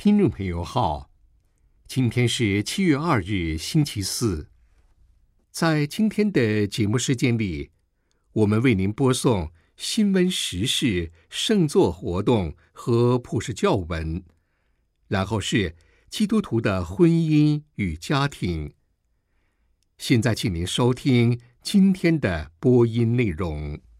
听众朋友好，今天是7月2日，星期四。在今天的节目时间里，我们为您播送新闻时事、圣座活动和普世教文，然后是基督徒的婚姻与家庭。现在请您收听今天的播音内容。